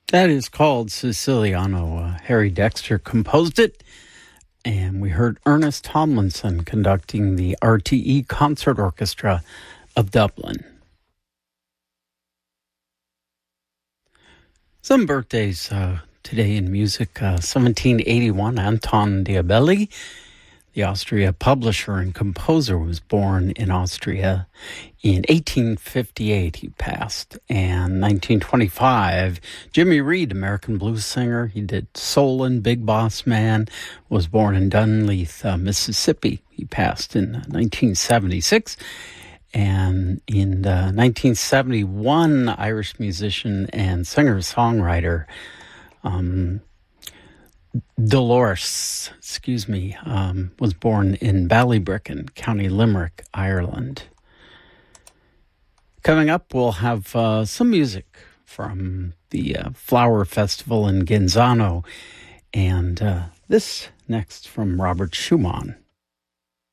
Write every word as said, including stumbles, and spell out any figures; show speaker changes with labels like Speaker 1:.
Speaker 1: That is called Siciliano. Uh, Harry Dexter composed it, and we heard Ernest Tomlinson conducting the R T E Concert Orchestra of Dublin. Some birthdays uh, today in music. Uh, seventeen eighty-one, Anton Diabelli, the Austria publisher and composer, was born in Austria. In eighteen fifty-eight, he passed. And nineteen twenty-five, Jimmy Reed, American blues singer. He did Soul and Big Boss Man, was born in Dunleith, uh, Mississippi. He passed in nineteen seventy-six. And in uh, nineteen seventy-one, Irish musician and singer-songwriter um, Dolores, excuse me, um, was born in Ballybricken, County Limerick, Ireland. Coming up, we'll have uh, some music from the uh, Flower Festival in Genzano, and uh, this next from Robert Schumann.